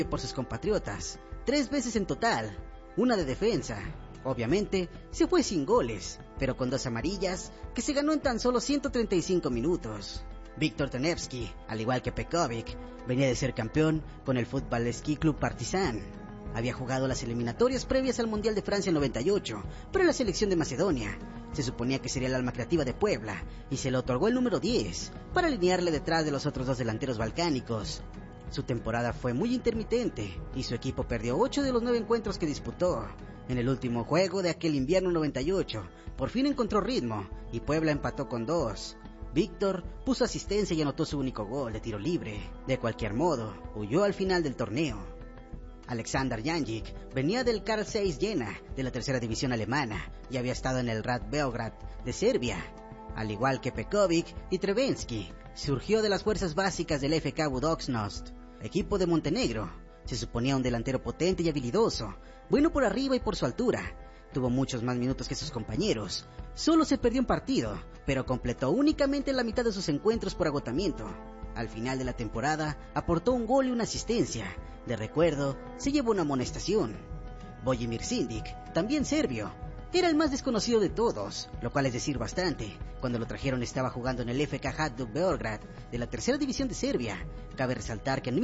por sus compatriotas, 3 veces en total, una de defensa. Obviamente, se fue sin goles, pero con 2 amarillas, que se ganó en tan solo 135 minutos. Víctor Tenevski, al igual que Pekovic, venía de ser campeón con el Fútbol Ski Club Partizan. Había jugado las eliminatorias previas al Mundial de Francia en 98, pero la selección de Macedonia. Se suponía que sería el alma creativa de Puebla, y se le otorgó el número 10, para alinearle detrás de los otros 2 delanteros balcánicos. Su temporada fue muy intermitente, y su equipo perdió 8 de los 9 encuentros que disputó. En el último juego de aquel invierno 98, por fin encontró ritmo, y Puebla empató con 2. Víctor puso asistencia y anotó su único gol de tiro libre. De cualquier modo, huyó al final del torneo. Alexander Janjic venía del Carl Zeiss Jena, de la tercera división alemana, y había estado en el Rad Beograd de Serbia. Al igual que Pekovic y Trevensky, surgió de las fuerzas básicas del FK Budućnost, equipo de Montenegro. Se suponía un delantero potente y habilidoso, bueno por arriba y por su altura. Tuvo muchos más minutos que sus compañeros. Solo se perdió un partido, pero completó únicamente la mitad de sus encuentros por agotamiento. Al final de la temporada, aportó un gol y una asistencia. De recuerdo, se llevó una amonestación. Bojimir Sindic, también serbio, era el más desconocido de todos, lo cual es decir bastante. Cuando lo trajeron estaba jugando en el FK Hajduk Beograd, de la tercera división de Serbia. Cabe resaltar que en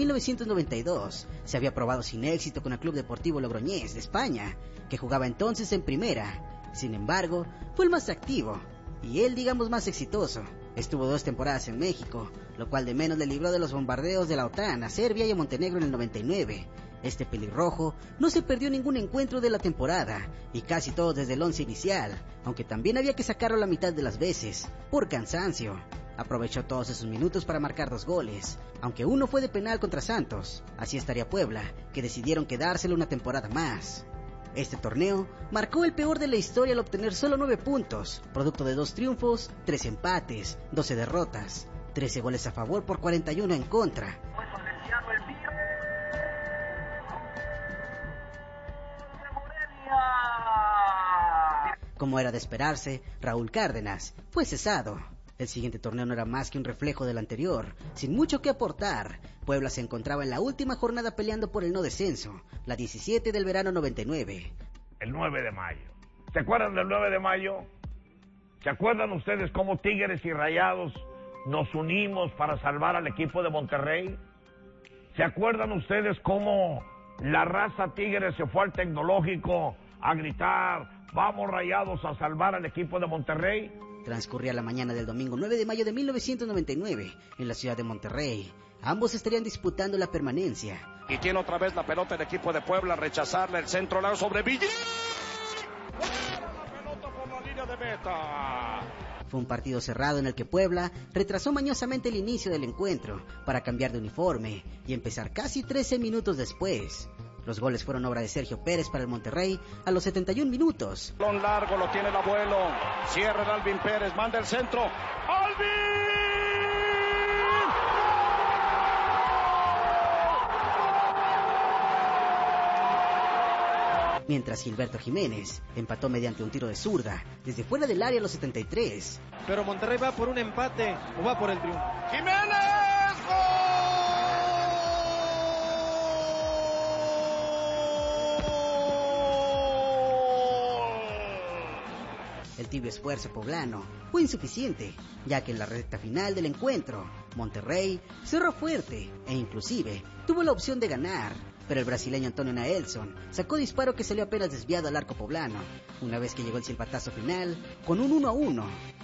1992 se había probado sin éxito con el Club Deportivo Logroñés de España, que jugaba entonces en primera. Sin embargo, fue el más activo, y él digamos más exitoso. Estuvo 2 temporadas en México, lo cual de menos le libró de los bombardeos de la OTAN a Serbia y a Montenegro en el 99. Este pelirrojo no se perdió ningún encuentro de la temporada, y casi todos desde el 11 inicial, aunque también había que sacarlo la mitad de las veces, por cansancio. Aprovechó todos esos minutos para marcar 2 goles, aunque uno fue de penal contra Santos. Así estaría Puebla, que decidieron quedárselo una temporada más. Este torneo marcó el peor de la historia al obtener solo 9 puntos, producto de 2 triunfos, 3 empates, 12 derrotas, 13 goles a favor por 41 en contra. Como era de esperarse, Raúl Cárdenas fue cesado. El siguiente torneo no era más que un reflejo del anterior, sin mucho que aportar. Puebla se encontraba en la última jornada peleando por el no descenso, la 17 del verano 99. El 9 de mayo. ¿Se acuerdan del 9 de mayo? ¿Se acuerdan ustedes cómo Tigres y Rayados nos unimos para salvar al equipo de Monterrey? ¿Se acuerdan ustedes cómo la raza Tigres se fue al Tecnológico a gritar, vamos Rayados a salvar al equipo de Monterrey? Transcurría la mañana del domingo 9 de mayo de 1999 en la ciudad de Monterrey. Ambos estarían disputando la permanencia. Y tiene otra vez la pelota el equipo de Puebla, rechazarle el centro largo sobre Villín. ¡Fuera la pelota por la línea de meta! Fue un partido cerrado en el que Puebla retrasó mañosamente el inicio del encuentro para cambiar de uniforme y empezar casi 13 minutos después. Los goles fueron obra de Sergio Pérez para el Monterrey a los 71 minutos. Balón largo, lo tiene el abuelo. Cierra el Alvin Pérez, manda el centro. ¡Alvin! Mientras Gilberto Jiménez empató mediante un tiro de zurda desde fuera del área a los 73. Pero Monterrey va por un empate o va por el triunfo. ¡Jiménez! ¡Gol! El tibio esfuerzo poblano fue insuficiente, ya que en la recta final del encuentro, Monterrey cerró fuerte e inclusive tuvo la opción de ganar, pero el brasileño Antonio Naelson sacó disparo que salió apenas desviado al arco poblano, una vez que llegó el silbatazo final con un 1-1.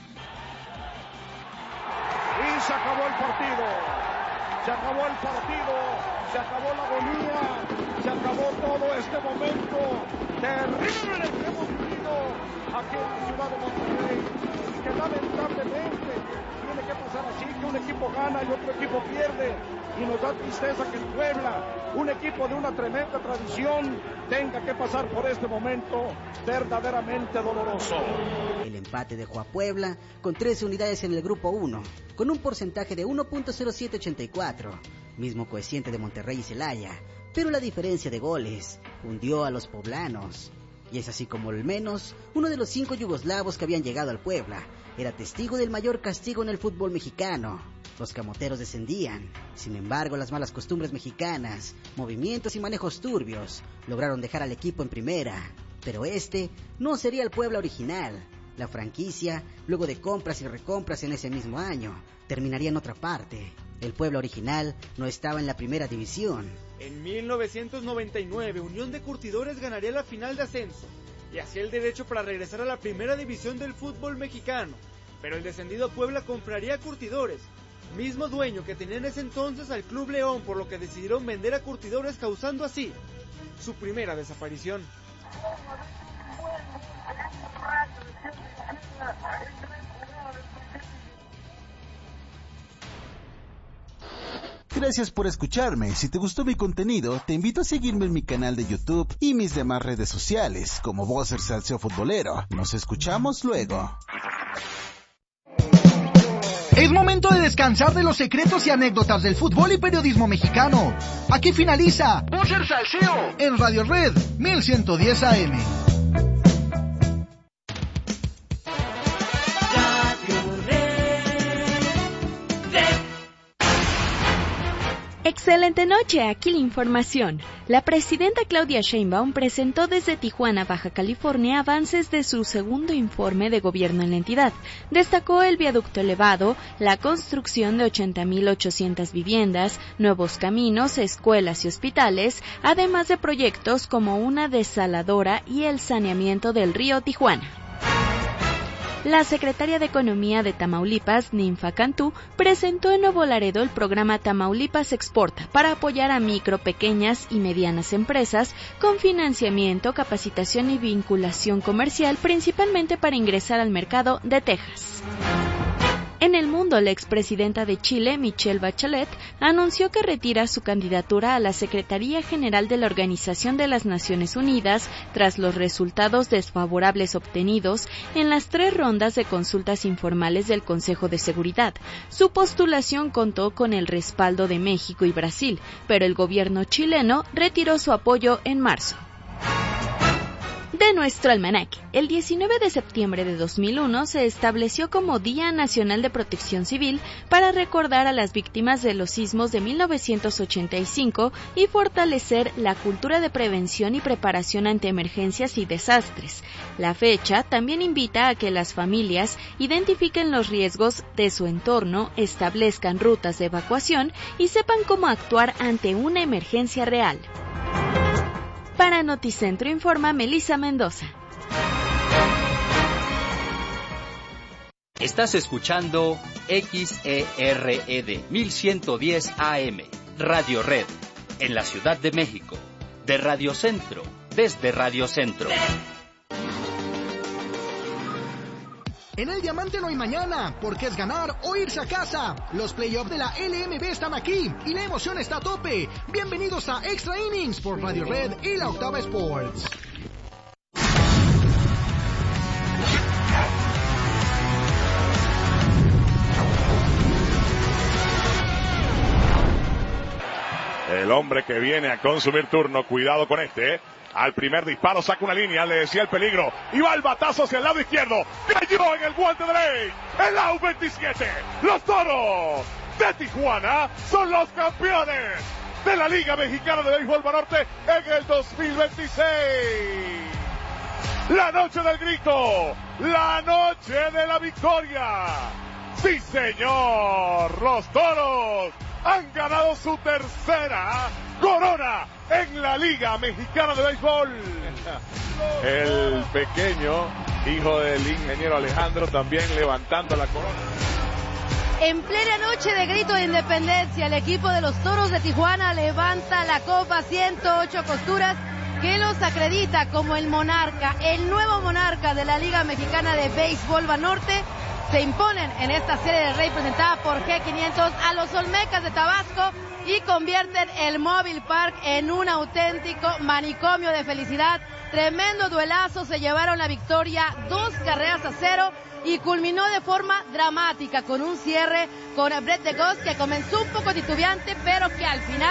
Y se acabó el partido, se acabó el partido, se acabó la agonía, se acabó todo este momento terrible que hemos vivido aquí en la ciudad de Monterrey, que lamentablemente tiene que pasar así, que un equipo gana y otro equipo pierde, y nos da tristeza que en Puebla, un equipo de una tremenda tradición, tenga que pasar por este momento verdaderamente doloroso. El empate dejó a Puebla con 13 unidades en el grupo 1, con un porcentaje de 1.0784, mismo coeficiente de Monterrey y Celaya, pero la diferencia de goles hundió a los poblanos. Y es así como al menos uno de los 5 yugoslavos que habían llegado al Puebla era testigo del mayor castigo en el fútbol mexicano. Los camoteros descendían. Sin embargo, las malas costumbres mexicanas, movimientos y manejos turbios lograron dejar al equipo en primera. Pero este no sería el Puebla original. La franquicia, luego de compras y recompras en ese mismo año, terminaría en otra parte. El Puebla original no estaba en la primera división. En 1999, Unión de Curtidores ganaría la final de ascenso y hacía el derecho para regresar a la primera división del fútbol mexicano. Pero el descendido Puebla compraría a Curtidores, mismo dueño que tenía en ese entonces al Club León, por lo que decidieron vender a Curtidores, causando así su primera desaparición. Gracias por escucharme. Si te gustó mi contenido, te invito a seguirme en mi canal de YouTube y mis demás redes sociales, como Bowser Salseo Futbolero. Nos escuchamos luego. Es momento de descansar de los secretos y anécdotas del fútbol y periodismo mexicano. Aquí finaliza Bowser Salseo en Radio Red 1110 AM. Excelente noche, aquí la información. La presidenta Claudia Sheinbaum presentó desde Tijuana, Baja California, avances de su segundo informe de gobierno en la entidad. Destacó el viaducto elevado, la construcción de 80,800 viviendas, nuevos caminos, escuelas y hospitales, además de proyectos como una desaladora y el saneamiento del río Tijuana. La secretaria de Economía de Tamaulipas, Ninfa Cantú, presentó en Nuevo Laredo el programa Tamaulipas Exporta para apoyar a micro, pequeñas y medianas empresas con financiamiento, capacitación y vinculación comercial, principalmente para ingresar al mercado de Texas. En el mundo, la expresidenta de Chile, Michelle Bachelet, anunció que retira su candidatura a la Secretaría General de la Organización de las Naciones Unidas tras los resultados desfavorables obtenidos en las 3 rondas de consultas informales del Consejo de Seguridad. Su postulación contó con el respaldo de México y Brasil, pero el gobierno chileno retiró su apoyo en marzo. De nuestro almanaque, el 19 de septiembre de 2001 se estableció como Día Nacional de Protección Civil para recordar a las víctimas de los sismos de 1985 y fortalecer la cultura de prevención y preparación ante emergencias y desastres. La fecha también invita a que las familias identifiquen los riesgos de su entorno, establezcan rutas de evacuación y sepan cómo actuar ante una emergencia real. Para Noticentro informa Melissa Mendoza. Estás escuchando XERED 1110 AM, Radio Red, en la Ciudad de México, de Radio Centro, desde Radio Centro. En el Diamante no hay mañana, porque es ganar o irse a casa. Los playoffs de la LMB están aquí y la emoción está a tope. Bienvenidos a Extra Innings por Radio Red y la Octava Sports. El hombre que viene a consumir turno, cuidado con este, Al primer disparo saca una línea, le decía el peligro, y va el batazo hacia el lado izquierdo, cayó en el guante de ley, el AU 27, los Toros de Tijuana son los campeones de la Liga Mexicana de Béisbol Banorte en el 2026. La noche del grito, la noche de la victoria. Sí, señor, los Toros han ganado su tercera corona en la Liga Mexicana de Béisbol. El pequeño hijo del ingeniero Alejandro también levantando la corona. En plena noche de grito de independencia, el equipo de los Toros de Tijuana levanta la copa 108 costuras que los acredita como el monarca, el nuevo monarca de la Liga Mexicana de Béisbol Banorte. Se imponen en esta serie de rey presentada por G500 a los Olmecas de Tabasco y convierten el Mobile Park en un auténtico manicomio de felicidad. Tremendo duelazo, se llevaron la victoria 2-0 y culminó de forma dramática con un cierre con Brett DeGoss, que comenzó un poco titubeante, pero que al final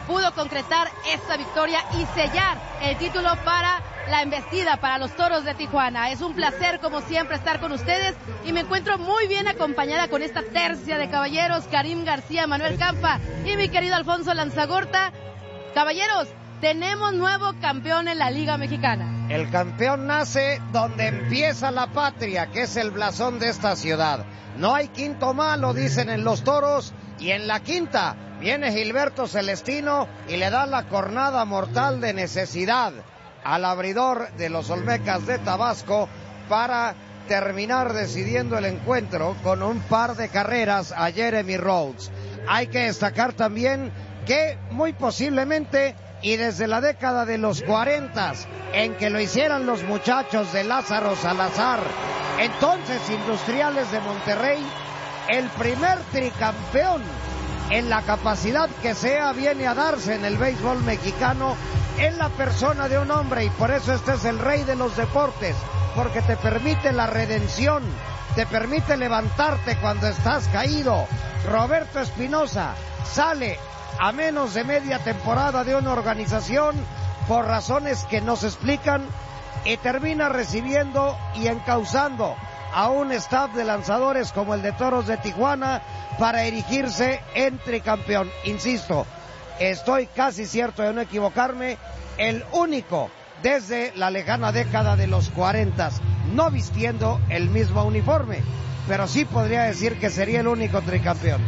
pudo concretar esta victoria y sellar el título para la embestida para los Toros de Tijuana. Es un placer, como siempre, estar con ustedes y me encuentro muy bien acompañada con esta tercia de caballeros, Karim García, Manuel Campa y mi querido Alfonso Lanzagorta. Caballeros, tenemos nuevo campeón en la Liga Mexicana. El campeón nace donde empieza la patria, que es el blasón de esta ciudad. No hay quinto malo, dicen en los Toros, y en la quinta viene Gilberto Celestino y le da la cornada mortal de necesidad al abridor de los Olmecas de Tabasco para terminar decidiendo el encuentro con un par de carreras a Jeremy Rhodes. Hay que destacar también que muy posiblemente y desde la década de los 40 en que lo hicieran los muchachos de Lázaro Salazar, entonces Industriales de Monterrey, el primer tricampeón en la capacidad que sea viene a darse en el béisbol mexicano en la persona de un hombre, y por eso este es el rey de los deportes, porque te permite la redención, te permite levantarte cuando estás caído. Roberto Espinoza sale a menos de media temporada de una organización por razones que no se explican y termina recibiendo y encauzando a un staff de lanzadores como el de Toros de Tijuana para erigirse en tricampeón. Insisto, estoy casi cierto de no equivocarme, el único desde la lejana década de los 40, no vistiendo el mismo uniforme, pero sí podría decir que sería el único tricampeón.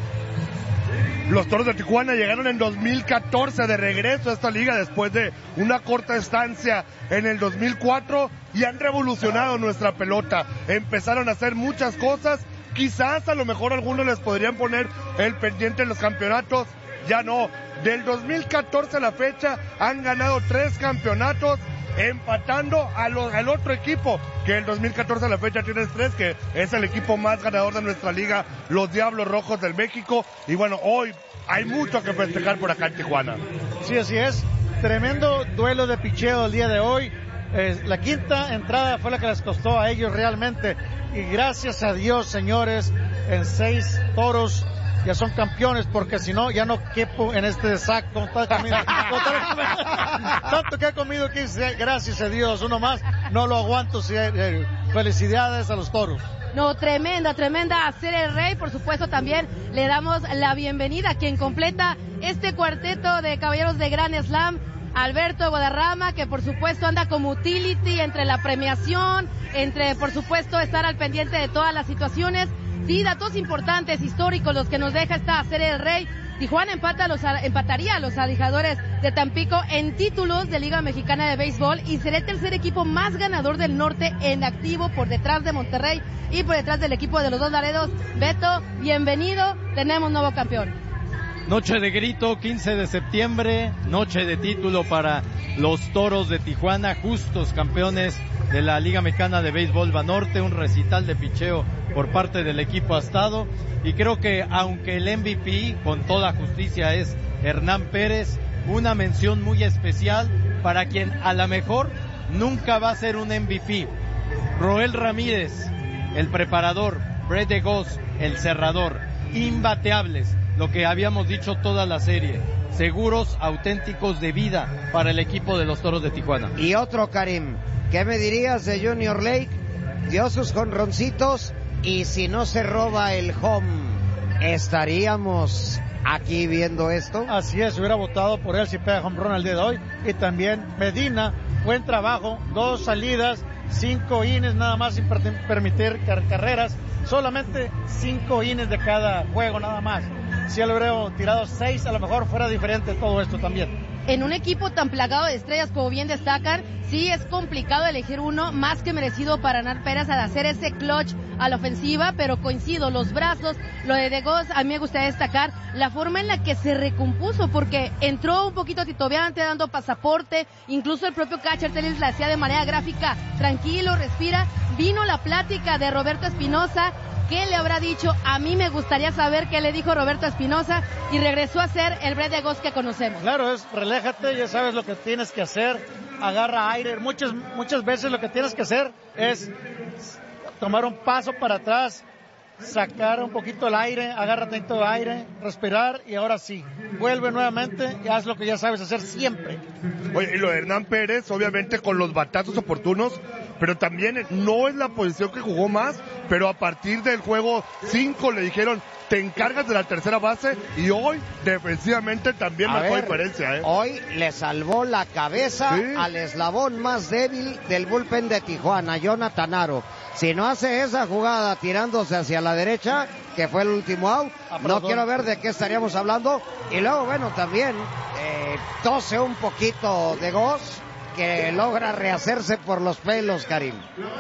Los Toros de Tijuana llegaron en 2014 de regreso a esta liga después de una corta estancia en el 2004 y han revolucionado nuestra pelota. Empezaron a hacer muchas cosas, quizás a lo mejor algunos les podrían poner el pendiente en los campeonatos, ya no. Del 2014 a la fecha han ganado 3 campeonatos, empatando al otro equipo que el 2014 a la fecha tiene 3, que es el equipo más ganador de nuestra liga, los Diablos Rojos del México. Y bueno, hoy hay mucho que festejar por acá en Tijuana. Sí, así es. Tremendo duelo de picheo el día de hoy. La quinta entrada fue la que les costó a ellos realmente. Y gracias a Dios, señores, en 6 toros ya son campeones, porque si no, ya no quepo en este saco. Tanto que he comido aquí, gracias a Dios, uno más, no lo aguanto. Felicidades a los Toros. No, tremenda a ser el rey. Por supuesto, también le damos la bienvenida a quien completa este cuarteto de caballeros de Grand Slam, Alberto Guadarrama, que por supuesto anda como utility entre la premiación, entre por supuesto estar al pendiente de todas las situaciones. Sí, datos importantes, históricos, los que nos deja esta serie del Rey. Tijuana empataría a los Alijadores de Tampico en títulos de Liga Mexicana de Béisbol y será el tercer equipo más ganador del norte en activo, por detrás de Monterrey y por detrás del equipo de los Dos Laredos. Beto, bienvenido, tenemos nuevo campeón. Noche de grito, 15 de septiembre, noche de título para los Toros de Tijuana, justos campeones de la Liga Mexicana de Béisbol Banorte, un recital de picheo por parte del equipo astado, y creo que aunque el MVP con toda justicia es Hernán Pérez, una mención muy especial para quien a lo mejor nunca va a ser un MVP, Roel Ramírez, el preparador, Brett DeGoss, el cerrador, imbateables, lo que habíamos dicho toda la serie, seguros auténticos de vida para el equipo de los Toros de Tijuana. Y otro, Karim, ¿qué me dirías de Junior Lake? Dio sus jonroncitos, y si no se roba el home, ¿estaríamos aquí viendo esto? Así es, hubiera votado por él si pega home run el día de hoy. Y también Medina, buen trabajo, 2 salidas, 5 innings nada más, sin permitir carreras, solamente 5 innings de cada juego nada más. Si él hubiera tirado 6, a lo mejor fuera diferente todo esto también. En un equipo tan plagado de estrellas como bien destacan, sí es complicado elegir uno, más que merecido para Hernán Pérez al hacer ese clutch a la ofensiva, pero coincido, los brazos, lo de DeGoss, a mí me gustaría destacar la forma en la que se recompuso, porque entró un poquito titubeante dando pasaporte, incluso el propio catcher Telis la hacía de manera gráfica, tranquilo, respira, vino la plática de Roberto Espinoza. ¿Qué le habrá dicho? A mí me gustaría saber qué le dijo Roberto Espinoza, y regresó a ser el Brett DeGoss que conocemos. Claro, es reléjate, ya sabes lo que tienes que hacer, agarra aire. Muchas veces lo que tienes que hacer es tomar un paso para atrás, sacar un poquito el aire, agárrate un poquito de aire, respirar y ahora sí, vuelve nuevamente y haz lo que ya sabes hacer siempre. Oye, y lo de Hernán Pérez, obviamente con los batazos oportunos, pero también no es la posición que jugó más, pero a partir del juego 5 le dijeron, te encargas de la tercera base, y hoy defensivamente también marcó diferencia. Hoy le salvó la cabeza al eslabón más débil del bullpen de Tijuana, Jonathan Aro. Si no hace esa jugada tirándose hacia la derecha, que fue el último out, no quiero ver de qué estaríamos hablando. Y luego, bueno, también tose un poquito de Goss, que logra rehacerse por los pelos, Karim.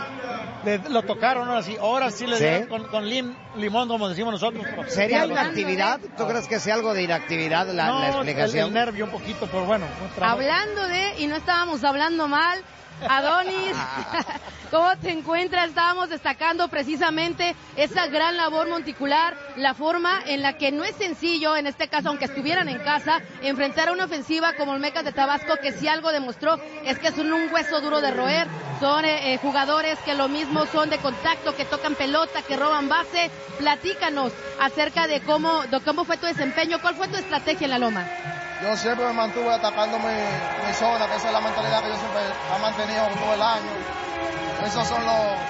Lo tocaron ahora sí le dieron con limón, como decimos nosotros. ¿Sería inactividad? ¿Tú crees que sea algo de inactividad la explicación? El nervio un poquito, pero bueno. Hablando de, y no estábamos hablando mal, Adonis, ¿cómo te encuentras? Estábamos destacando precisamente esa gran labor monticular, la forma en la que no es sencillo, en este caso, aunque estuvieran en casa, enfrentar a una ofensiva como Olmecas de Tabasco, que si algo demostró es que son un hueso duro de roer, son jugadores que lo mismo son de contacto, que tocan pelota, que roban base. Platícanos acerca de cómo fue tu desempeño, cuál fue tu estrategia en la loma. Yo siempre me mantuve atacando mi zona, que esa es la mentalidad que yo siempre he mantenido todo el año. Esos son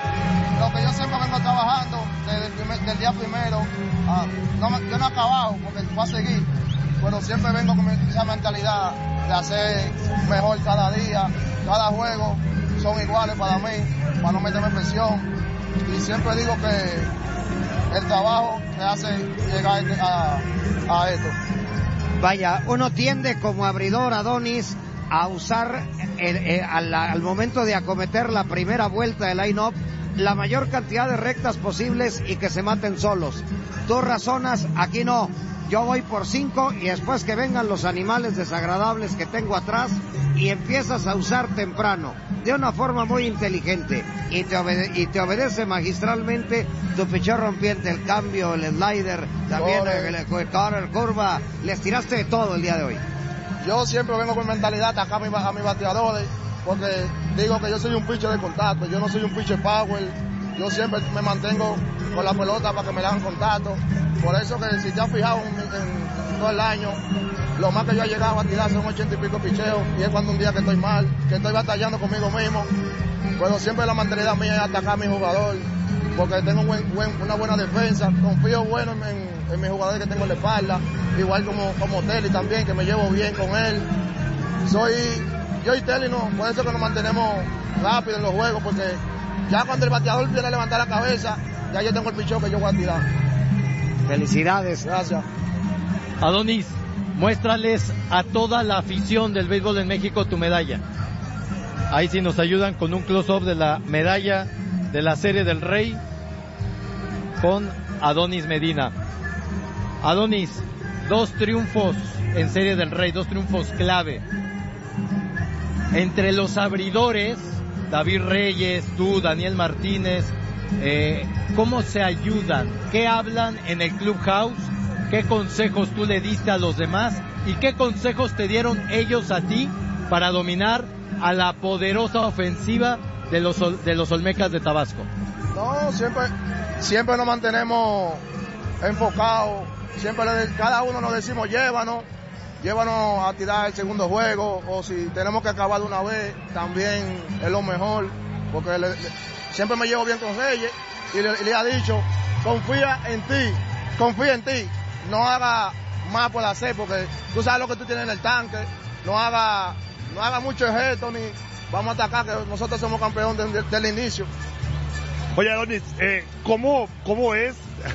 lo que yo siempre vengo trabajando desde del día primero. Yo no he acabado porque voy a seguir, pero siempre vengo con esa mentalidad de hacer mejor cada día, cada juego son iguales para mí, para no meterme presión. Y siempre digo que el trabajo me hace llegar a esto. Vaya, uno tiende como abridor, Adonis, a usar al momento de acometer la primera vuelta del line-up la mayor cantidad de rectas posibles y que se maten solos. Tú razonas, aquí no. Yo voy por 5 y después que vengan los animales desagradables que tengo atrás, y empiezas a usar temprano, de una forma muy inteligente, y te obedece magistralmente tu picheo rompiente, el cambio, el slider, también el curva, les tiraste de todo el día de hoy. Yo siempre vengo con mentalidad de atacar a mis bateadores, porque digo que yo soy un pitcher de contacto, yo no soy un pitcher power, yo siempre me mantengo con la pelota para que me le hagan contacto. Por eso que si te has fijado en todo el año, lo más que yo he llegado a tirar son 80 y pico picheos, y es cuando un día que estoy mal, que estoy batallando conmigo mismo, pero siempre la mentalidad mía es atacar a mi jugador, porque tengo una buena defensa, confío bueno en mi jugador que tengo en la espalda, igual como Telly también, que me llevo bien con él. Yo y Telly, por eso que nos mantenemos rápido en los juegos, porque ya cuando el bateador viene a levantar la cabeza, ya yo tengo el picheo que yo voy a tirar. Felicidades. Gracias. Adonis, muéstrales a toda la afición del béisbol en México tu medalla. Ahí sí nos ayudan con un close-up de la medalla de la Serie del Rey con Adonis Medina. Adonis, 2 triunfos en Serie del Rey, 2 triunfos clave. Entre los abridores, David Reyes, tú, Daniel Martínez, ¿cómo se ayudan? ¿Qué hablan en el clubhouse? ¿Qué consejos tú le diste a los demás? ¿Y qué consejos te dieron ellos a ti para dominar a la poderosa ofensiva de los Olmecas de Tabasco? No, siempre nos mantenemos enfocados. Siempre cada uno nos decimos, llévanos a tirar el segundo juego, o si tenemos que acabar de una vez, también es lo mejor, porque siempre me llevo bien con Reyes y le ha dicho, confía en ti, no haga más por hacer, porque tú sabes lo que tú tienes en el tanque, no haga mucho ejército, ni vamos a atacar, que nosotros somos campeones desde el inicio. Oye, Adonis, ¿cómo es?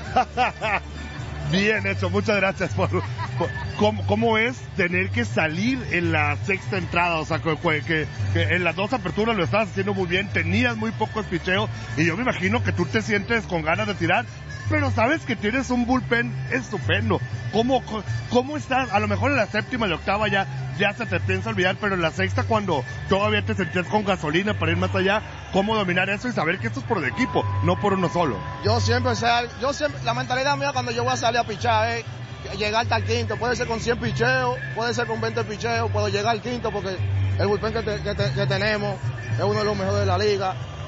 Bien hecho, muchas gracias ¿Cómo es tener que salir en la sexta entrada? O sea, que en las 2 aperturas lo estabas haciendo muy bien, tenías muy pocos picheos, y yo me imagino que tú te sientes con ganas de tirar, pero sabes que tienes un bullpen estupendo. ¿Cómo estás? A lo mejor en la séptima y la octava ya se te piensa olvidar, pero en la sexta, cuando todavía te sentías con gasolina para ir más allá, ¿cómo dominar eso y saber que esto es por el equipo, no por uno solo? Yo siempre, la mentalidad mía cuando yo voy a salir a pichar es llegar hasta el quinto, puede ser con 100 picheos, puede ser con 20 picheos, puedo llegar al quinto porque el bullpen que tenemos es uno de los mejores de la liga,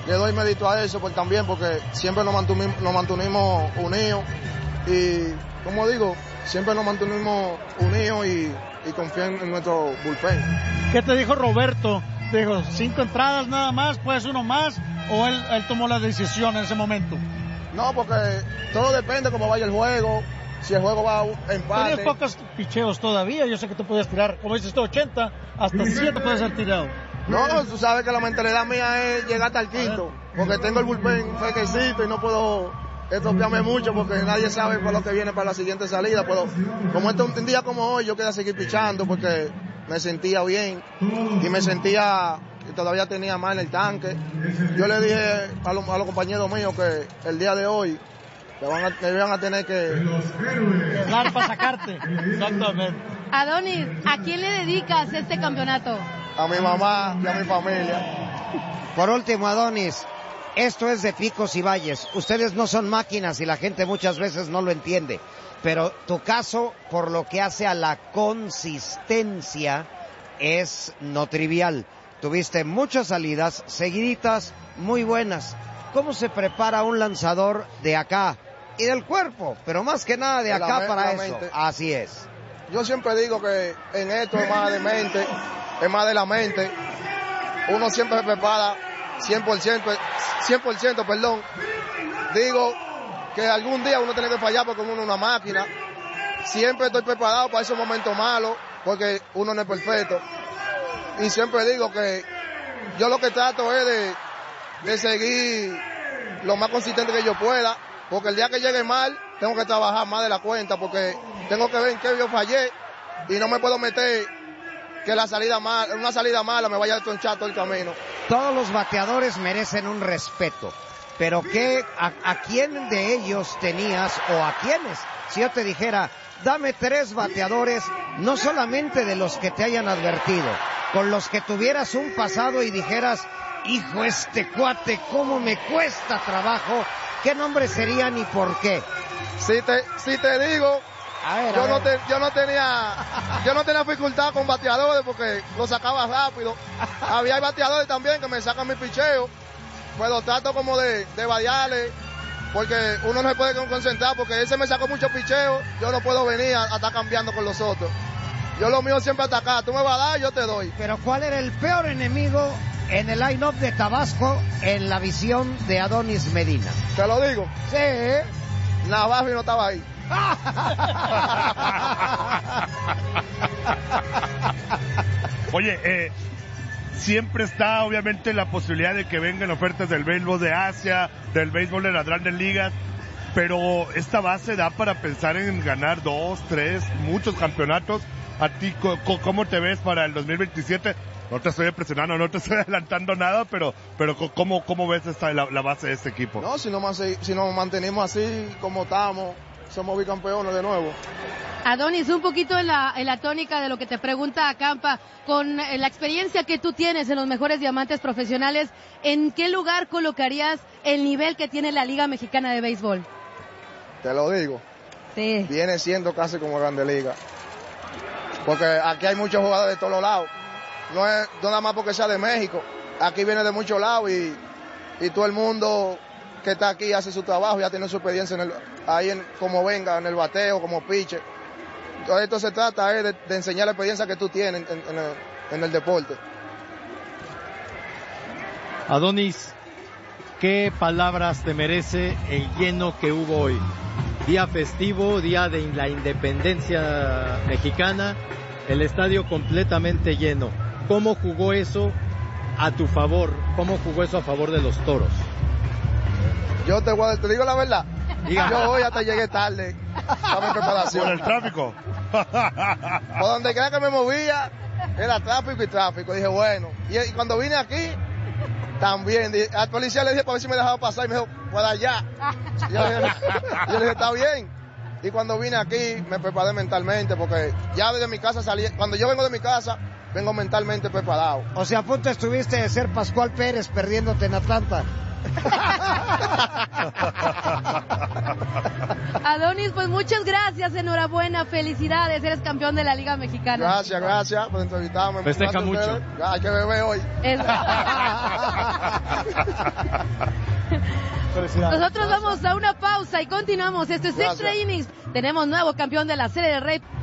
le doy mérito a eso también porque siempre nos mantuvimos unidos y, como digo, siempre nos mantuvimos unidos y confían en nuestro bullpen. ¿Qué te dijo Roberto? Te dijo, 5 entradas nada más, pues uno más, o él tomó la decisión en ese momento. No, porque todo depende cómo vaya el juego, si el juego va a empate. Tenías pocos picheos todavía, yo sé que tú podías tirar, como dices tú, 80, hasta 7 puedes ser tirado. No, tú sabes que la mentalidad mía es llegar hasta el quinto, porque tengo el bullpen fresquecito y no puedo estropearme mucho porque nadie sabe por lo que viene para la siguiente salida. Pero como un día como hoy, yo quería seguir pichando porque me sentía bien y me sentía que todavía tenía más en el tanque. Yo le dije a los compañeros míos que el día de hoy me iban a tener que dar para sacarte. Exactamente. Adonis, ¿a quién le dedicas este campeonato? A mi mamá y a mi familia. Por último, Adonis, esto es de picos y valles. Ustedes no son máquinas y la gente muchas veces no lo entiende. Pero tu caso, por lo que hace a la consistencia, es no trivial. Tuviste muchas salidas seguiditas, muy buenas. ¿Cómo se prepara un lanzador de acá y del cuerpo? Pero más que nada de acá para eso. Mente. Así es. Yo siempre digo que en esto es más de mente, es más de la mente. Uno siempre se prepara 100%, perdón. Digo que algún día uno tiene que fallar porque uno es una máquina. Siempre estoy preparado para esos momentos malos porque uno no es perfecto. Y siempre digo que yo lo que trato es de seguir lo más consistente que yo pueda, porque el día que llegue mal tengo que trabajar más de la cuenta porque tengo que ver en qué yo fallé y no me puedo meter que una salida mala me vaya a tronchar todo el camino. Todos los bateadores merecen un respeto, pero ¿a quién de ellos tenías o a quiénes? Si yo te dijera, dame 3 bateadores, no solamente de los que te hayan advertido, con los que tuvieras un pasado y dijeras, hijo, este cuate, cómo me cuesta trabajo, ¿qué nombre serían y por qué? Si te digo, yo no tenía dificultad con bateadores porque lo sacaba rápido. Había bateadores también que me sacan mi picheo, pero trato como de variarle, porque uno no se puede concentrar, porque ese me sacó mucho picheo, yo no puedo venir a estar cambiando con los otros. Yo lo mío siempre atacar, tú me vas a dar, yo te doy. Pero ¿cuál era el peor enemigo en el line-up de Tabasco en la visión de Adonis Medina? ¿Te lo digo? Sí. Navajo no estaba ahí. Oye, siempre está obviamente la posibilidad de que vengan ofertas del béisbol de Asia, del béisbol de las grandes ligas, pero esta base da para pensar en ganar 2, 3, muchos campeonatos. ¿A ti cómo te ves para el 2027? No te estoy presionando, no te estoy adelantando nada, pero ¿cómo ves la base de este equipo? No, si nos mantenemos así como estamos, somos bicampeones de nuevo. Adonis, un poquito en la tónica de lo que te pregunta Acampa, con la experiencia que tú tienes en los mejores diamantes profesionales, ¿en qué lugar colocarías el nivel que tiene la Liga Mexicana de Béisbol? Te lo digo. Sí. Viene siendo casi como Grande Liga. Porque aquí hay muchos jugadores de todos los lados. No es nada más porque sea de México. Aquí viene de muchos lados y todo el mundo que está aquí hace su trabajo, ya tiene su experiencia como venga, en el bateo, como pitcher. Entonces esto se trata de enseñar la experiencia que tú tienes en el deporte. Adonis, ¿qué palabras te merece el lleno que hubo hoy? Día festivo, día de la independencia mexicana, el estadio completamente lleno. ¿Cómo jugó eso a tu favor? ¿Cómo jugó eso a favor de los Toros? Yo te digo la verdad. Dígame. Yo hoy hasta llegué tarde a mi preparación. ¿Por el tráfico? Por donde quiera que me movía, era tráfico y tráfico. Dije, bueno. Y cuando vine aquí, también. Al policía le dije para ver si me dejaba pasar y me dijo, por allá. Yo le dije, está bien. Y cuando vine aquí, me preparé mentalmente, porque ya desde mi casa salí. Cuando yo vengo de mi casa, vengo mentalmente preparado. O sea, a punto estuviste de ser Pascual Pérez perdiéndote en Atlanta. Adonis, pues muchas gracias, enhorabuena, felicidades, eres campeón de la Liga Mexicana. Gracias por entrevistarme. Festeja mucho. Hay que beber hoy. Nosotros vamos a una pausa y continuamos. Esto es Extra Innings. Tenemos nuevo campeón de la Serie del Rey.